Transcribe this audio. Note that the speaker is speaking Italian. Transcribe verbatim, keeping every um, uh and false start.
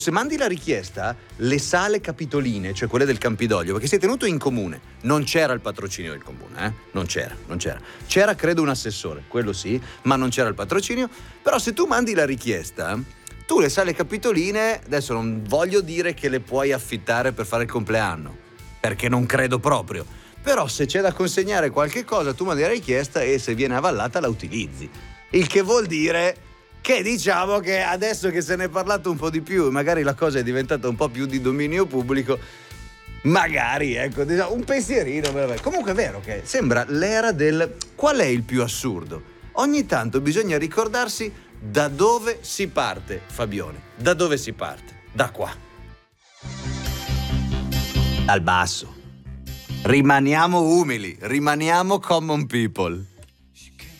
Se mandi la richiesta, le sale capitoline, cioè quelle del Campidoglio, perché sei tenuto in comune, non c'era il patrocinio del comune, eh? Non c'era, non c'era. C'era credo un assessore, quello sì, ma non c'era il patrocinio. Però se tu mandi la richiesta, tu le sale capitoline, adesso non voglio dire che le puoi affittare per fare il compleanno, perché non credo proprio. Però se c'è da consegnare qualche cosa, tu mandi la richiesta e se viene avallata la utilizzi. Il che vuol dire che diciamo che adesso che se ne è parlato un po' di più, magari la cosa è diventata un po' più di dominio pubblico, magari, ecco, diciamo, un pensierino. Comunque è vero che sembra l'era del qual è il più assurdo. Ogni tanto bisogna ricordarsi da dove si parte, Fabione. Da dove si parte? Da qua. Dal basso. Rimaniamo umili, rimaniamo common people.